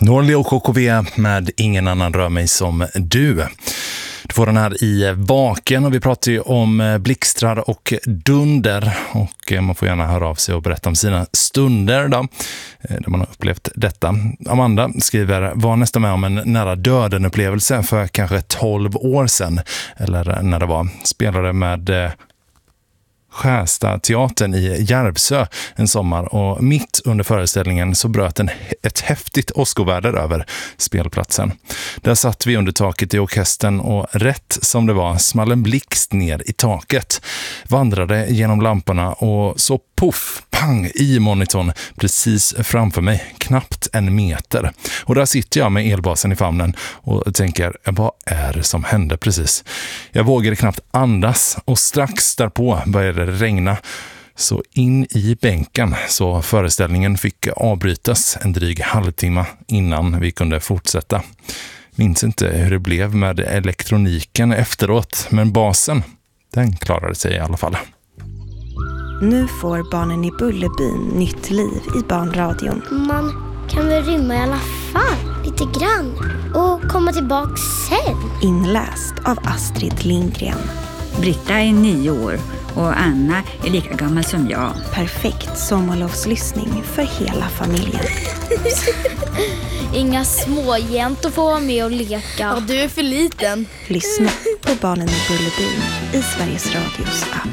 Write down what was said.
Norli och KKV med Ingen annan rör mig som du. Du får den här i Vaken och vi pratar ju om blixtrar och dunder och man får gärna höra av sig och berätta om sina stunder då, där man har upplevt detta. Amanda skriver, var nästan med om en nära döden upplevelse för kanske 12 år sedan, eller när det var, spelade med Skärsta teatern i Järvsö en sommar och mitt under föreställningen så bröt ett häftigt åskoväder över spelplatsen. Där satt vi under taket i orkestern och rätt som det var small en blixt ner i taket, vandrade genom lamporna och så puff, pang i monitorn precis framför mig, knappt en meter. Och där sitter jag med elbasen i famnen och tänker, vad är det som hände precis? Jag vågade knappt andas och strax därpå började det regna. Så in i bänken så föreställningen fick avbrytas en dryg halvtimme innan vi kunde fortsätta. Minns inte hur det blev med elektroniken efteråt, men basen, den klarade sig i alla fall. Nu får barnen i Bullerbyn nytt liv i barnradion. Man kan väl rymma i alla fall, lite grann. Och komma tillbaka sen. Inläst av Astrid Lindgren. Britta är 9 år och Anna är lika gammal som jag. Perfekt sommarlovslyssning för hela familjen. Inga småjäntor får vara med och leka. Ja, du är för liten. Lyssna på barnen i Bullerbyn i Sveriges Radios app.